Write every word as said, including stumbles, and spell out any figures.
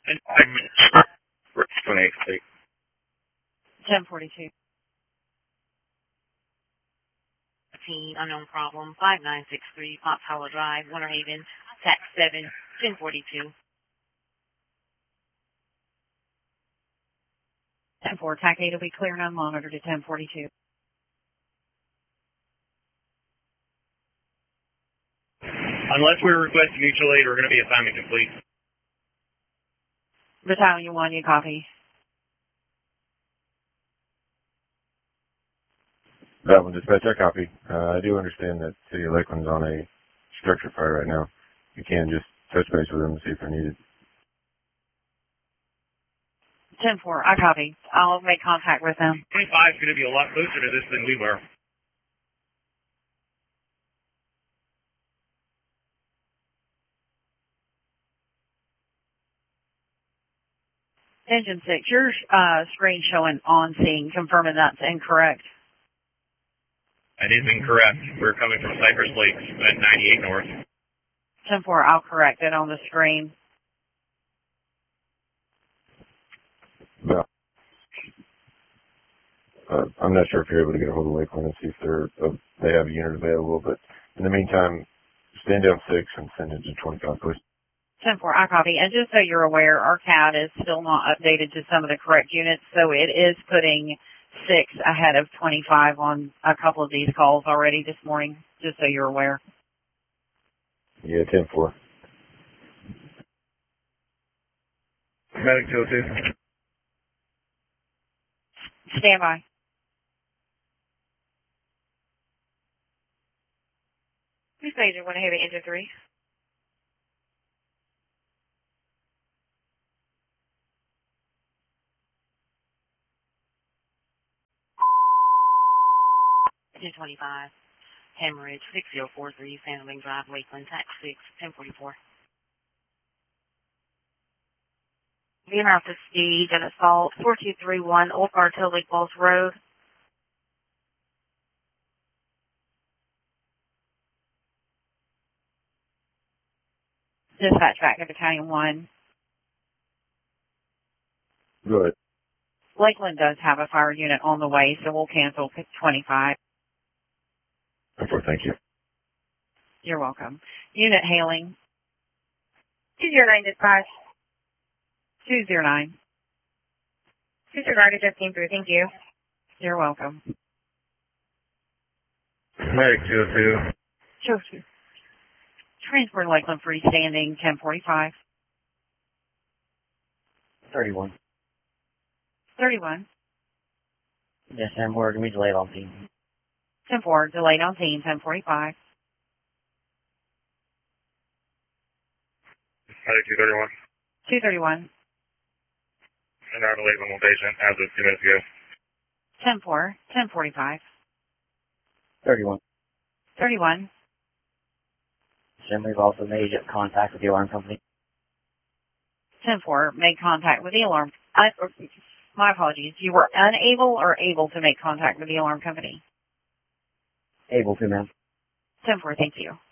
And I'm twenty-eight, please. ten forty-two. Unknown problem, five nine six three, Fox Hollow Drive, Winter Haven, tax seven, ten forty-two. ten four, TAC eight will be clear and unmonitored at ten forty-two. Unless we request mutual aid, we're going to be assignment complete. Battalion one, you copy. That one, dispatch, I copy. Uh, I do understand that City of Lakeland's on a structure fire right now. You can just touch base with them and see if they're needed. ten four, I copy. I'll make contact with them. twenty-five is going to be a lot closer to this than we were. Engine six, your uh, screen showing on scene, confirming that's incorrect. That is incorrect. We're coming from Cypress Lakes at ninety-eight North. ten four, I'll correct it on the screen. No. Uh, I'm not sure if you're able to get a hold of Lakeland and see if they're, uh, they have a unit available, but in the meantime, stand down six and send it to twenty-five, please. ten four, I copy. And just so you're aware, our C A D is still not updated to some of the correct units, so it is putting six ahead of twenty-five on a couple of these calls already this morning, just so you're aware. Yeah, ten four. Medic two oh two. Stand by. Please Major, one heavy engine three. Engine twenty-five. Hemorrhage six zero four three, Sandling Drive, Lakeland, tax six, ten forty-four. Being off the speed and assault, four two three one, Old Bartow Lake Falls Road. Dispatch back to Battalion one. Go ahead. Lakeland does have a fire unit on the way, so we'll cancel twenty-five. ten four, thank you. You're welcome. Unit hailing. two zero nine dispatch. two zero nine. Disregard to fifteen through, thank you. You're welcome. Medic two oh two. Sure. Transport Lakeland freestanding, ten forty-five. thirty-one. thirty-one. Yes, ma'am. We're going to be delayed on scene. ten four, delayed on scene, ten forty-five. Medic two thirty-one. two thirty-one. And our delayed on patient as of two minutes ago. ten four, ten forty-five. thirty-one. thirty-one. Sim, we've also made contact with the alarm company. ten four, made contact with the alarm. I, my apologies. You were unable or able to make contact with the alarm company? Able to, ma'am. ten four, thank you.